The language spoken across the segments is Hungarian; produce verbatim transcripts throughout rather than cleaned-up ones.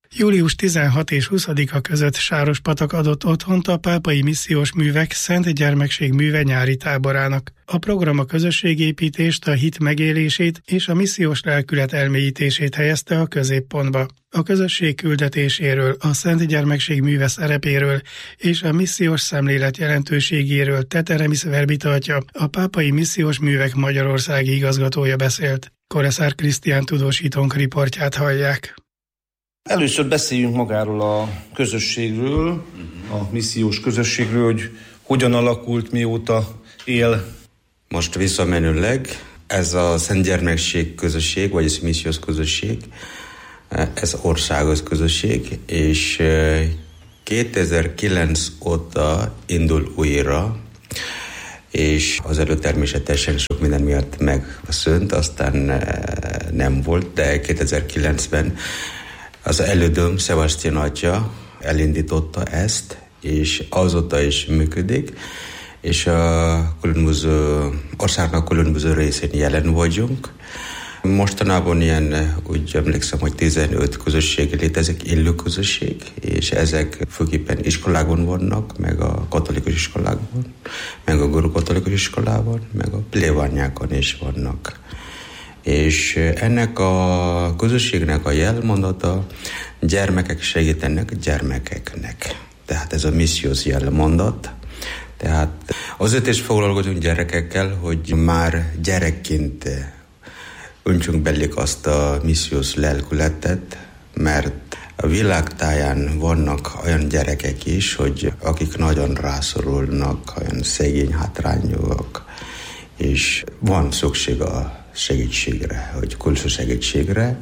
július tizenhatodika és huszadika között Sárospatak adott otthont a Pápai Missziós Művek Szent Gyermekség műve nyári táborának. A program a közösségépítést, a hit megélését és a missziós lelkület elmélyítését helyezte a középpontba. A közösség küldetéséről, a Szent Gyermekség műve szerepéről és a missziós szemlélet jelentőségéről Teteremis Verbita atya, a Pápai Missziós Művek magyarországi igazgatója beszélt. Koreszár Krisztián tudósítónk riportját hallják. Először beszéljünk magáról a közösségről, a missziós közösségről, hogy hogyan alakult, mióta él. Most visszamenőleg ez a Szent Gyermekség közösség, vagyis missziós közösség, ez országos közösség, és kétezer-kilenc óta indul újra, és azelőtt természetesen sok minden miatt megszűnt, aztán nem volt, de kétezer-kilencben az elődöm, Sebastian atya elindította ezt, és azóta is működik, és a különböző országnak különböző részén jelen vagyunk. Mostanában ilyen, úgy emlékszem, hogy tizenöt közösség létezik, élő közösség, és ezek főképpen iskolákban vannak, meg a katolikus iskolákban, meg a görög-katolikus iskolában, meg a plébániákon is vannak. És ennek a közösségnek a jelmondata, gyermekek segítenek gyermekeknek. Tehát ez a missziós jelmondat. Tehát azért is foglalkozunk gyerekekkel, hogy már gyerekként öntsünk belük azt a missziós lelkületet, mert a világtáján vannak olyan gyerekek is, hogy akik nagyon rászorulnak, olyan szegény, hátrányúak, és van szükség a segítségre, hogy külső segítségre,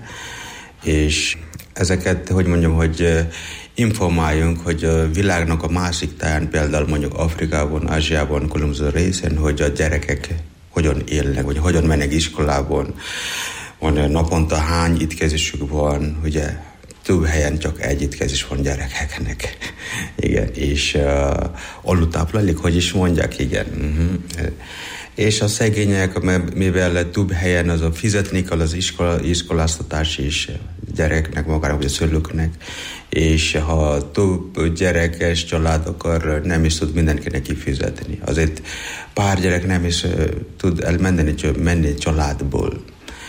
és ezeket, hogy mondjam, hogy informáljunk, hogy a világnak a másik táján, például mondjuk Afrikában, Ázsiában, különböző részen, hogy a gyerekek hogyan élnek, vagy hogyan mennek iskolában, van naponta hány étkezésük van, ugye több helyen csak egy étkezés van gyerekeknek. Igen, és uh, alultáplálék, hogy is mondják, igen. Uh-huh. És a szegények, mivel több helyen az a fizetni kell az iskola, iskoláztatás is gyereknek, magának, vagy a szülőknek, és ha több gyerekes család akar, nem is tud mindenkinek kifizetni. Azért pár gyerek nem is tud elmenni menni családból.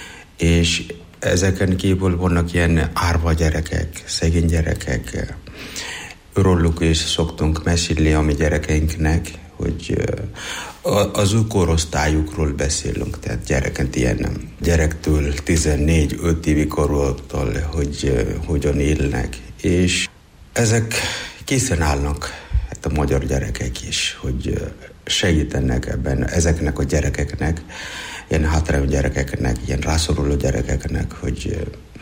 És ezeken kívül vannak ilyen árva gyerekek, szegény gyerekek. Róluk is szoktunk mesélni a mi gyerekeinknek, hogy az ő korosztályukról beszélünk, tehát gyerekent ilyen gyerektől tizennégy-öt évi korúaktól, hogy hogyan élnek, és ezek készen állnak, hát a magyar gyerekek is, hogy segítenek ebben ezeknek a gyerekeknek, ilyen hátrányos gyerekeknek, ilyen rászoruló gyerekeknek, hogy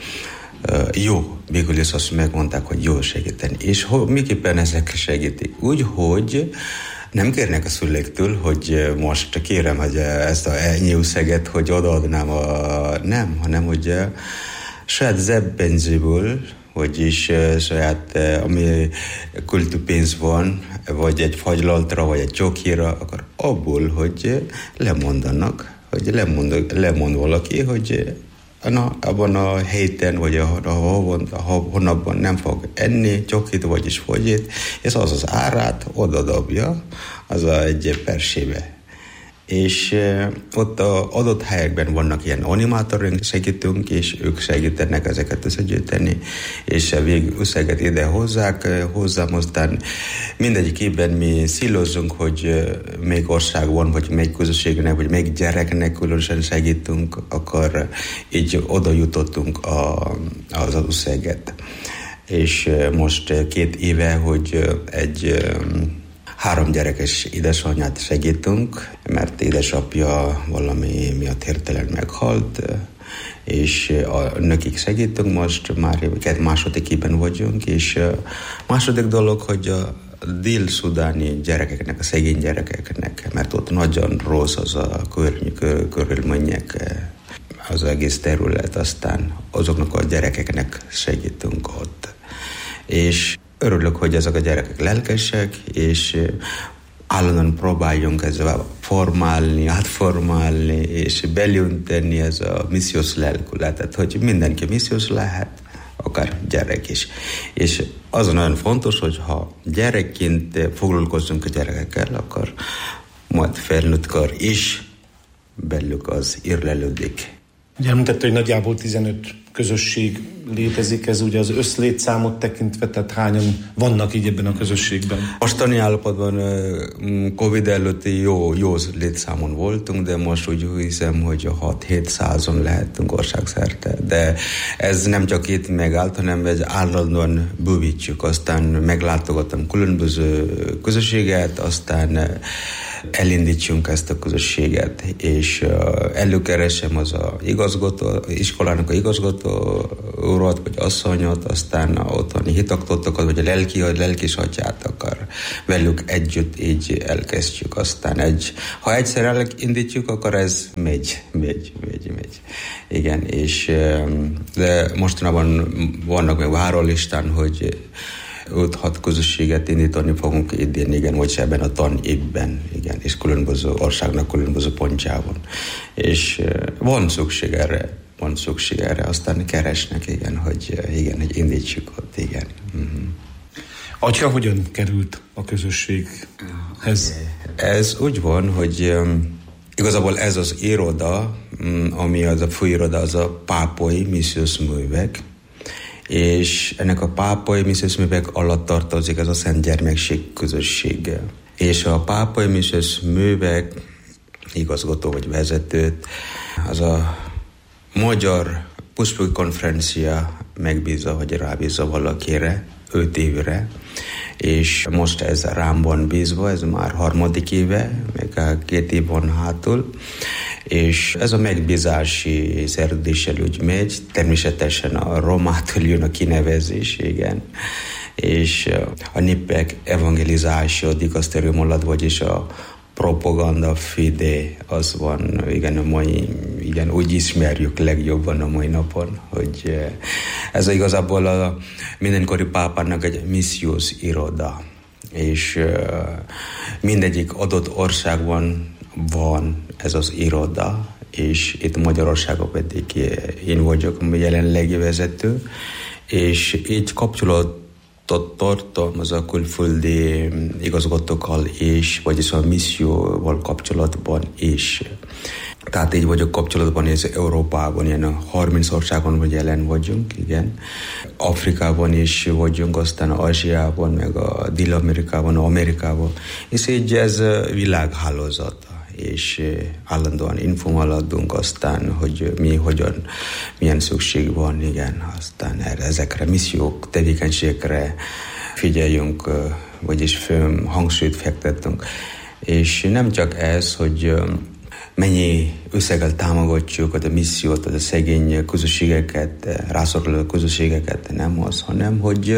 jó, végül is azt megmondták, hogy jó segíteni. És miképpen ezek segítik? Úgy, hogy nem kérnek a szüleiktől, hogy most kérem, hogy ezt a ennyi összeget, hogy odaadnám a... Nem, hanem hogy saját zseppénzéből, vagyis saját, ami költőpénz van, vagy egy fagylaltra, vagy egy csokira, akkor abból, hogy lemondanak, hogy lemond, lemond valaki, hogy na, abban a héten, vagy a, a, a, a hónapban nem fog enni csokit, vagyis fogyit, és az az árát odadobja, az a egy persébe. És e, ott az adott helyekben vannak ilyen animátorunk, segítünk, és ők segítenek ezeket összegyűjteni, és a vég összeget ide hozzák, hozzám, aztán mindegyikében mi szílozzunk, hogy még ország van, vagy még közösségnek, vagy még gyereknek különösen segítünk, akkor így oda jutottunk a, az összeget. És most két éve, hogy egy három gyerekes édesanyját segítünk, mert édesapja valami miatt hirtelen meghalt, és a nőkig segítünk, most már két másodikében vagyunk, és második dolog, hogy a dél-szudáni gyerekeknek, a szegény gyerekeknek, mert ott nagyon rossz az a körülmények, az egész terület, aztán azoknak a gyerekeknek segítünk ott. És örülök, hogy ezek a gyerekek lelkesek, és állandóan próbáljunk ezzel formálni, átformálni, és belünteni ez a missziós lelkületet, hogy mindenki missziós lehet, akár gyerek is. És az nagyon fontos, hogy ha gyerekként foglalkozunk a gyerekekkel, akkor majd felnőttkor is belük az érlelődik. Ugye említette, hogy nagyjából tizenöt közösség létezik, ez ugye az összlétszámot tekintve, tehát hányan vannak így ebben a közösségben? Mostani állapotban Covid előtti jó, jó létszámon voltunk, de most úgy hiszem, hogy hat-hétszázon lehetünk országszerte. De ez nem csak itt megállt, hanem ez állandóan bővítjük. Aztán meglátogatom különböző közösséget, aztán elindítsunk ezt a közösséget, és előkeresem az a igazgató, iskolának a igazgató urat, vagy asszonyot, aztán a otthoni hitaktottakat, vagy a lelki, vagy lelkis atyát akar. Velük együtt így elkezdjük, aztán egy, ha egyszer elindítjuk, akkor ez megy, megy, megy, megy. Igen, és de mostanában vannak még várólistán, hogy öt-hat közösséget indítani fogunk idén, igen, vagy ebben a tanévben, igen, és különböző országnak különböző pontjában. És van szükség erre, van szükség erre, aztán keresnek, igen, hogy igen, hogy indítsuk ott, igen. Uh-huh. Atya hogyan került a közösséghez? Ez úgy van, hogy um, igazából ez az iroda, um, ami az a főiroda, az a pápai missziós művek, és ennek a pápai missziós művek alatt tartozik ez a Szent Gyermekség közössége. És a pápai missziós művek igazgató vagy vezetőt az a Magyar Püspöki Konferencia megbízza, vagy rábízza valakire, öt évre, és most ez rám van bízva, ez már harmadik éve, meg két év van hátul, és ez a megbízási szerződéssel úgy megy, természetesen a romától jön a kinevezés, igen, és a népek evangelizáció dikasztérium alatt, vagyis a propaganda fide, az van, igen, a mai, igen, úgy ismerjük legjobban a mai napon, hogy ez igazából a mindenkori pápának egy missziós iroda, és mindegyik adott országban van ez az iroda, és itt Magyarországon pedig én vagyok a jelenlegi vezető, és így kapcsolat tartom az a külföldi igazgatókkal is, vagyis a misszióval kapcsolatban is. Tehát így vagyok kapcsolatban, ez Európában, ilyen harminc országon vagy jelen vagyunk, igen. Afrikában is vagyunk, aztán Ázsiában, meg a Dél-Amerikában, Amerikában. És így ez világhálózat, és állandóan informálódunk aztán, hogy mi, hogyan, milyen szükség van, igen, aztán erre, ezekre missziók, tevékenységekre figyeljünk, vagyis fő hangsúlyt fektetünk. És nem csak ez, hogy mennyi összeggel támogatjuk a missziót, a szegény közösségeket, rászoruló közösségeket, nem az, hanem hogy,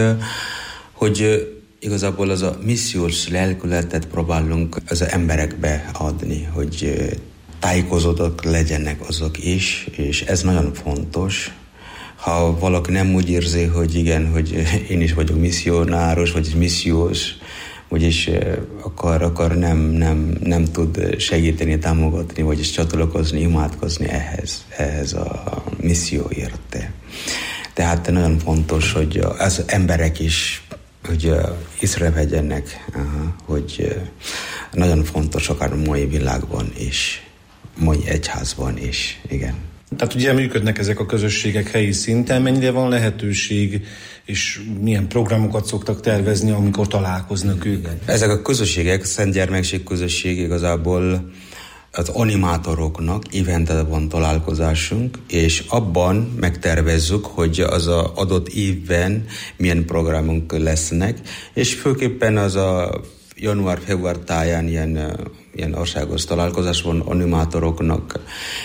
hogy igazából az a missziós lelkületet próbálunk az emberekbe adni, hogy tájékozódott legyenek azok is, és ez nagyon fontos. Ha valaki nem úgy érzi, hogy igen, hogy én is vagyok misszionáros, vagy missziós, vagyis akkor, akkor nem, nem, nem tud segíteni, támogatni, vagyis csatlakozni, imádkozni ehhez, ehhez a misszióért. Tehát nagyon fontos, hogy az emberek is hogy észrevegyenek, hogy nagyon fontos akár a mai világban is, mai egyházban is, igen. Tehát ugye működnek ezek a közösségek helyi szinten, mennyire van lehetőség, és milyen programokat szoktak tervezni, amikor találkoznak ők? Ezek a közösségek, Szent Gyermekség közösség igazából az animátoroknak évente van találkozásunk, és abban megtervezzük, hogy az a adott évben milyen programunk lesznek, és főképpen az a január-február táján ilyen, ilyen országos találkozás van animátoroknak,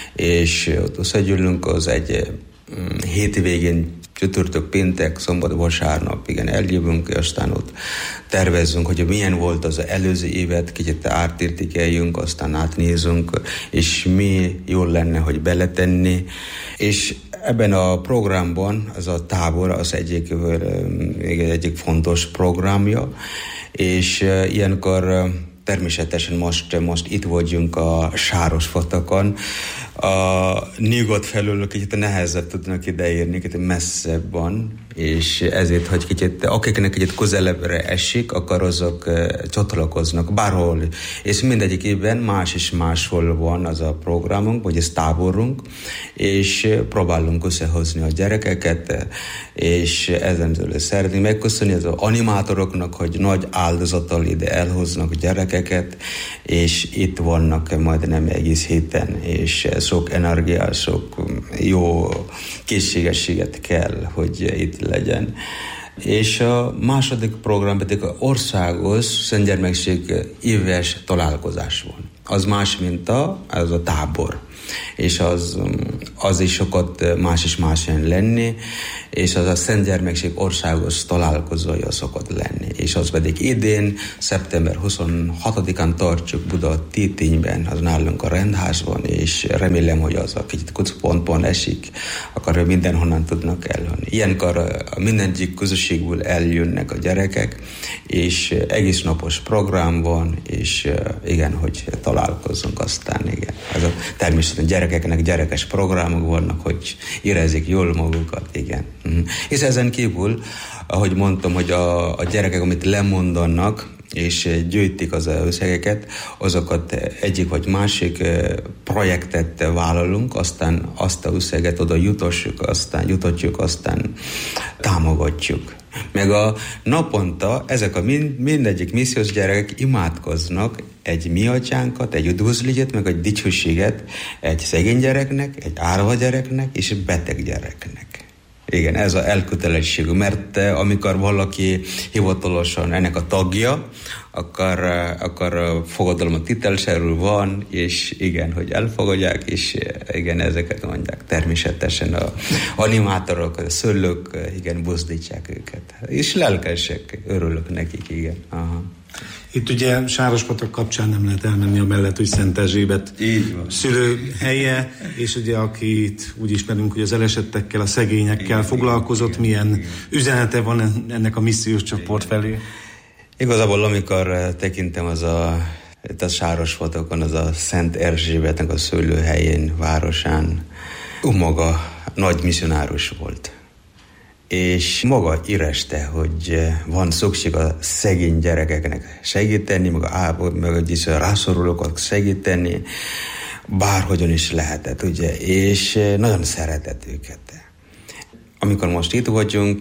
és ott összegyűlünk, az egy hétvégén, csütörtök, péntek, szombat, vasárnap, igen, eljövünk, és aztán ott tervezzünk, hogy milyen volt az előző évet, kicsit átértékeljünk, aztán átnézünk, és mi jól lenne, hogy beletenni. És ebben a programban az a tábor az egyik, egyik fontos programja, és ilyenkor természetesen most, most itt vagyunk a Sárospatakon. A nyugat felől kicsit nehezebb tudnak ideérni, kicsit messzebb van, és ezért, hogy kicsit, akiknek kicsit közelebbre esik, akkor azok uh, csatlakoznak bárhol, és mindegyik évben más és máshol van az a programunk, vagy ez táborunk, és uh, próbálunk összehozni a gyerekeket, és ezen szeretnénk megköszönni az animátoroknak, hogy nagy áldozattal ide elhoznak gyerekeket, és itt vannak majdnem egész héten, és sok energia, sok jó készségességet kell, hogy itt legyen. És a második program pedig országos szentgyermekség éves találkozás van. Az más, mint a, az a tábor. És az, az is sokat más és más lenni, és az a szentgyermekség országos találkozója szokott lenni. És az pedig idén, szeptember huszonhatodikán tartjuk Buda Tétényben, az nálunk a rendházban, és remélem, hogy az a kicsit központban esik, akkor mindenhonnan tudnak eljönni. Ilyenkor mindegyik közösségből eljönnek a gyerekek, és egész napos program van, és igen, hogy találkozzunk aztán, igen. Az a, természetesen gyerekeknek gyerekes programok vannak, hogy érezzék jól magukat, igen. Mm. És ezen kívül, ahogy mondtam, hogy a, a gyerekek, amit lemondanak, és gyűjtik az összegeket, azokat egyik vagy másik projektet vállalunk, aztán azt az összeget oda jutassuk, aztán jutatjuk, aztán támogatjuk. Meg a naponta ezek a mind, mindegyik missziós gyerekek imádkoznak egy mi atyánkat, egy üdvözléget, meg egy dicsőséget egy szegény gyereknek, egy árva gyereknek és egy beteg gyereknek. Igen, ez az elkötelességű, mert amikor valaki hivatalosan ennek a tagja, akkor, akkor fogadalom titelszerű van, és igen, hogy elfogadják, és igen, ezeket mondják. Természetesen az animátorok, a szülők, igen, buzdítják őket. És lelkesek, örülök nekik, igen. Aha. Itt ugye Sárospatak kapcsán nem lehet elmenni a mellett, hogy Szent Erzsébet szülőhelye, és ugye akit úgy ismerünk, hogy az elesettekkel, a szegényekkel foglalkozott, milyen üzenete van ennek a missziós csoport felé? Igazából amikor tekintem az a, a Sárospatakon, az a Szent Erzsébetnek a szülőhelyén, városán, ő maga nagy misszionárus volt. És maga érezte, hogy van szükség a szegény gyerekeknek segíteni, meg a, meg a rászorulókat segíteni, bárhogyan is lehetett, ugye, és nagyon szeretett őket. Amikor most itt vagyunk,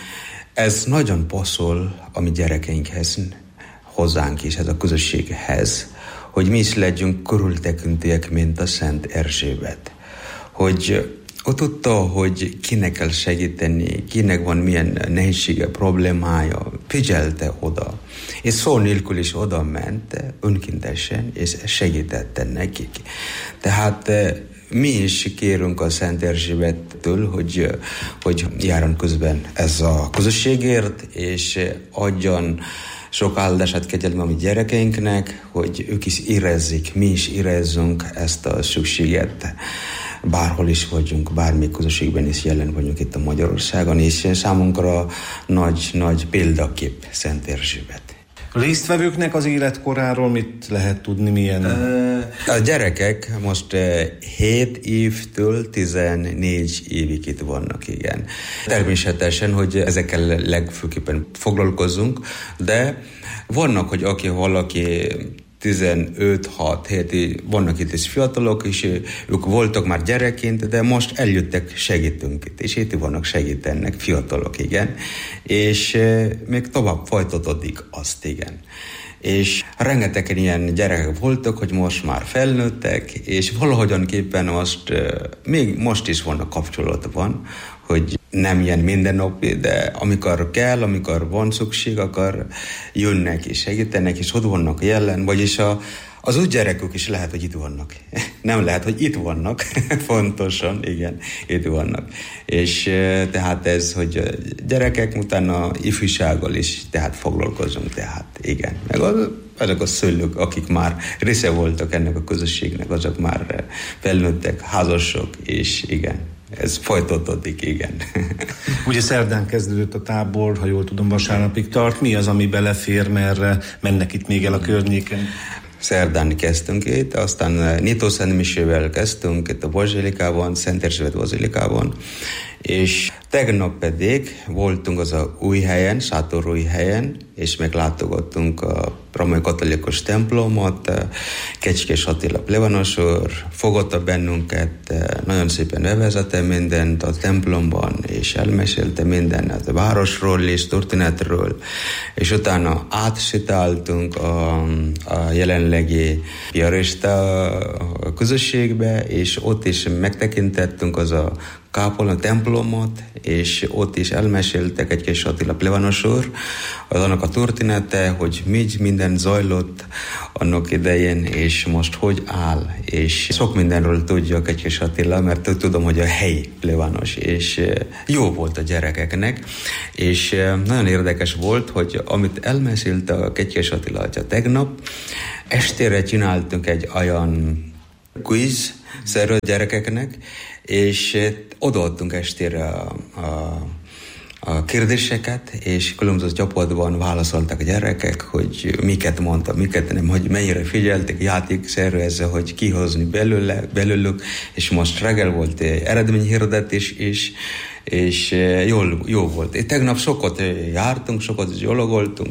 ez nagyon passzol a mi gyerekeinkhez, hozzánk is, ez a közösséghez, hogy mi is legyünk körültekintőek, mint a Szent Erzsébet. Hogy ő tudta, hogy kinek kell segíteni, kinek van milyen nehézsége, problémája, figyelte oda. És szó nélkül is oda ment önkéntesen, és segítette nekik. Tehát mi is kérünk a Szent Erzsébettől, hogy, hogy járjon közben ez a közösségért, és adjon sok áldását, kegyelmet a mi gyerekeinknek, hogy ők is érezzék, mi is érezzünk ezt a szükséget. Bárhol is vagyunk, bármi közösségben is jelen vagyunk itt a Magyarországon, és számunkra nagy-nagy példakép Szent Erzsébet. A résztvevőknek az életkoráról mit lehet tudni, milyen? A gyerekek most hét évtől tizennégy évig itt vannak, igen. Természetesen, hogy ezekkel legfőképpen foglalkozunk, de vannak, hogy aki valaki tizenöt hat hét, vannak itt is fiatalok, és ők voltak már gyerekként, de most eljöttek, segítünk itt, és itt vannak, segítenek, fiatalok, igen, és még tovább folytatódik azt, igen. És rengeteg ilyen gyerekek voltak, hogy most már felnőttek, és valahogyanképpen most, még most is vannak kapcsolatban, hogy nem ilyen mindennapi, de amikor kell, amikor van szükség, akkor jönnek és segítenek, és ott vannak jelen, vagyis a, az úgy gyerekük is lehet, hogy itt vannak. Nem lehet, hogy itt vannak, fontosan, igen, itt vannak. És tehát ez, hogy gyerekek utána ifjúsággal is tehát foglalkozunk, tehát igen. Meg az, azok a szülők, akik már része voltak ennek a közösségnek, azok már felnőttek, házasok, és igen. Ez folytatódik, igen. Ugye szerdán kezdődött a tábor, ha jól tudom, vasárnapig tart. Mi az, ami belefér, mert mennek itt még el a környéken? Szerdán kezdtünk itt, aztán nyitó szentmisével kezdtünk itt a Bazilikában, Szent Erzsébet Bazilikában, És tegnap pedig voltunk az a új helyen, Sátorúj helyen, és meglátogattunk a római katolikus templomot, Kecskés Attila plébános úr fogadta bennünket, nagyon szépen bevezette mindent a templomban, és elmesélte mindent a városról és történetről, és utána átsétáltunk a, a jelenlegi piarista közösségbe, és ott is megtekintettünk az a kápolna templomot, és ott is elmeséltek egy kis Attila plébános úr, az annak a története, hogy mi minden zajlott annak idején, és most hogy áll, és sok mindenről tudjak egy kis Attila, mert tudom, hogy a helyi plébános, és jó volt a gyerekeknek, és nagyon érdekes volt, hogy amit elmesélte a Kecskés Attila atya tegnap, estére csináltunk egy olyan quiz szerű a gyerekeknek, és odaadtunk estére a, a, a kérdéseket, és különböző csapatban válaszoltak a gyerekek, hogy miket mondta, miket nem, hogy mennyire figyeltek játékszerű ezzel, hogy kihozni belőle, belőlük, és most reggel volt eredményhirdetés is, és jól, jó volt. Tegnap sokat jártunk, sokat gyalogoltunk,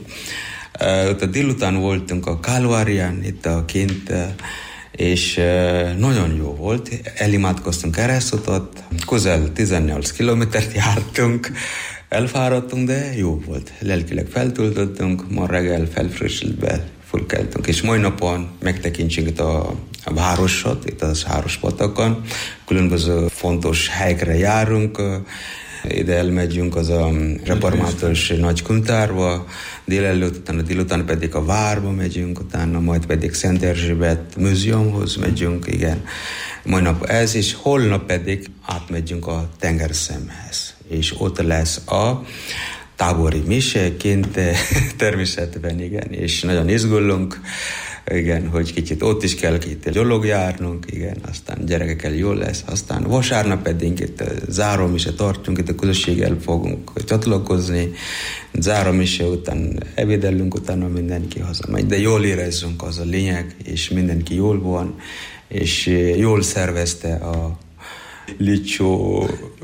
a délután voltunk a Kalvárián, itt a kint, és nagyon jó volt, elimádkoztunk keresztutat, közel tizennyolc kilométert jártunk, elfáradtunk, de jó volt. Lelkileg feltöltöttünk, ma reggel felfrissültbe fölkeltünk, és mai napon megtekintsünk itt a, a városot, itt a Sárospatakon, különböző fontos helyekre járunk, ide elmegyünk az a református nagykönyvtárba, délelőtt, utána délután pedig a várba megyünk, utána majd pedig Szent Erzsébet múzeumhoz megyünk, igen. Mai nap ez, és holnap pedig átmegyünk a tengerszemhez, és ott lesz a tábori miseként természetben, igen, és nagyon izgulunk, igen, hogy kicsit ott is kell itt gyalog járnunk, igen, aztán gyerekekkel jól lesz, aztán vasárnap pedig itt zárómise tartjunk, itt a közösséggel fogunk csatlakozni, zárómise után ebédelünk, utána mindenki hazamegy, de jól érezzünk, az a lényeg, és mindenki jól van, és jól szervezte a Licsó...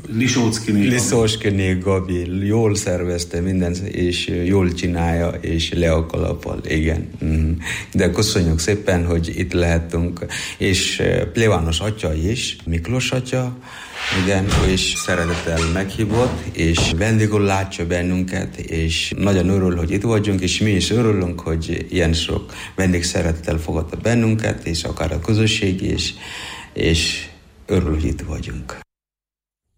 Lisóckiné Gabi jól szervezte mindent, és jól csinálja, és le a kalappal, igen. De köszönjük szépen, hogy itt lehetünk, és plébános atya is, Miklós atya, igen, és szeretettel meghívott, és vendégül látja bennünket, és nagyon örül, hogy itt vagyunk, és mi is örülünk, hogy ilyen sok vendég szeretettel fogadta bennünket, és akár a közösség is, és örül, hogy itt vagyunk.